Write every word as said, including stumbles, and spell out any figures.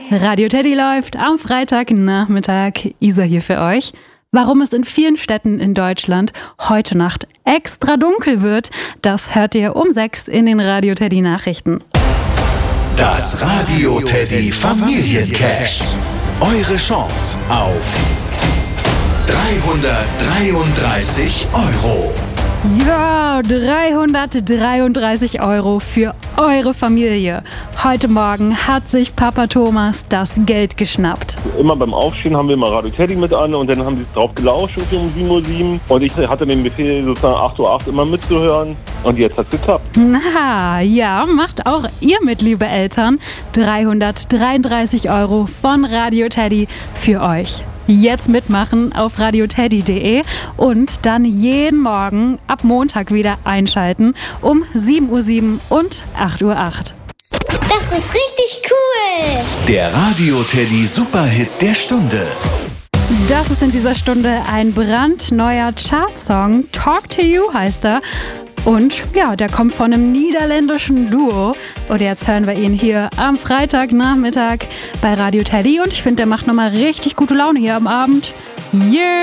Radio Teddy läuft am Freitagnachmittag. Isa hier für euch. Warum es in vielen Städten in Deutschland heute Nacht extra dunkel wird, das hört ihr um sechs in den Radio Teddy Nachrichten. Das Radio Teddy Familiencash. Eure Chance auf dreihundertdreiunddreißig Euro. Ja, dreihundertdreiunddreißig Euro für eure Familie. Heute Morgen hat sich Papa Thomas das Geld geschnappt. Immer beim Aufstehen haben wir immer Radio Teddy mit an und dann haben sie drauf gelauscht um sieben Uhr sieben und ich hatte den Befehl sozusagen acht Uhr acht immer mitzuhören und jetzt hat's geklappt. Na ja, macht auch ihr mit, liebe Eltern. dreihundertdreiunddreißig Euro von Radio Teddy für euch. Jetzt mitmachen auf radioteddy punkt de und dann jeden Morgen ab Montag wieder einschalten um sieben Uhr sieben und acht Uhr acht. Das ist richtig cool! Der Radio Teddy Superhit der Stunde. Das ist in dieser Stunde ein brandneuer Chartsong. Talk to You heißt er. Und ja, der kommt von einem niederländischen Duo. Und jetzt hören wir ihn hier am Freitagnachmittag bei Radio Teddy. Und ich finde, der macht nochmal richtig gute Laune hier am Abend. Yeah!